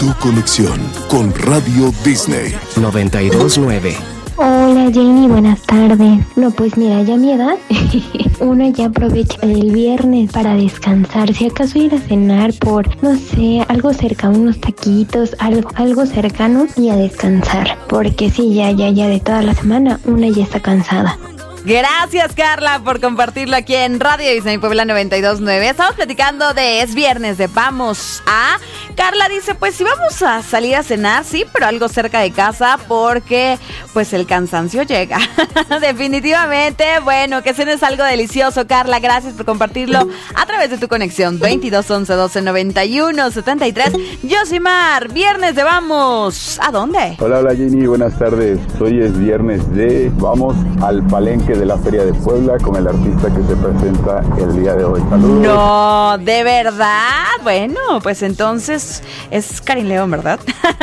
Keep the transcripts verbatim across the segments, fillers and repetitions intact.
Tu conexión con Radio Disney noventa y dos nueve. Hola Jamie, buenas tardes. No, pues mira, ya a mi edad, uno ya aprovecha el viernes para descansar. Si acaso ir a cenar por, no sé, algo cerca, unos taquitos, algo, algo cercano y a descansar. Porque sí, ya, ya, ya de toda la semana, una ya está cansada. Gracias, Carla, por compartirlo aquí en Radio Disney Puebla noventa y dos nueve. Estamos platicando de Es Viernes de Vamos a... Carla dice, pues si vamos a salir a cenar, sí, pero algo cerca de casa porque pues el cansancio llega. Definitivamente, bueno, que cenes algo delicioso, Carla. Gracias por compartirlo a través de tu conexión veintidós once doce noventa y uno setenta y tres. Yosimar, Viernes de Vamos. ¿A dónde? Hola, hola Jenny, buenas tardes. Hoy es Viernes de Vamos al Palenque de la Feria de Puebla con el artista que se presenta el día de hoy. Saludos. No, ¿de verdad? Bueno, pues entonces es Karin León, ¿verdad?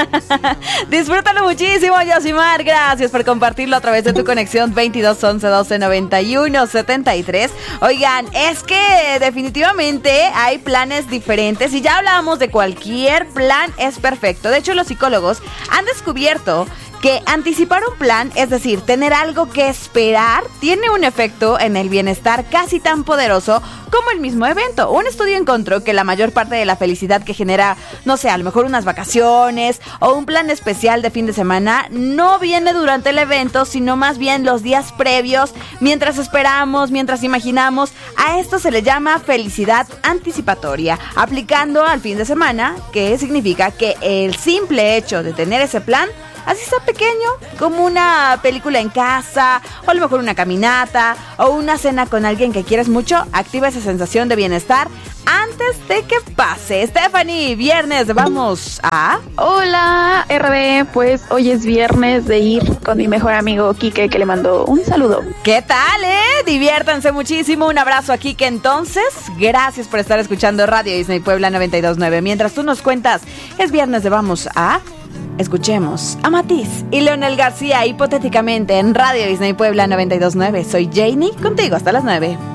Disfrútalo muchísimo, Yosimar. Gracias por compartirlo a través de tu conexión veintidós once doce noventa y uno setenta y tres. Oigan, es que definitivamente hay planes diferentes y ya hablábamos de cualquier plan es perfecto. De hecho, los psicólogos han descubierto que anticipar un plan, es decir, tener algo que esperar, tiene un efecto en el bienestar casi tan poderoso como el mismo evento. Un estudio encontró que la mayor parte de la felicidad que genera, no sé, a lo mejor unas vacaciones o un plan especial de fin de semana, no viene durante el evento, sino más bien los días previos, mientras esperamos, mientras imaginamos. A esto se le llama felicidad anticipatoria, aplicando al fin de semana, que significa que el simple hecho de tener ese plan, así sea pequeño, como una película en casa, o a lo mejor una caminata, o una cena con alguien que quieres mucho, activa esa sensación de bienestar antes de que pase. Stephanie, Viernes, vamos a... Hola, R D, pues hoy es viernes de ir con mi mejor amigo Quique, que le mando un saludo. ¿Qué tal, eh? Diviértanse muchísimo, un abrazo a Quique entonces. Gracias por estar escuchando Radio Disney Puebla noventa y dos nueve. Mientras tú nos cuentas, es viernes de vamos a... Escuchemos a Matiz y Leonel García hipotéticamente en Radio Disney Puebla noventa y dos nueve. Soy Janie, contigo hasta las nueve.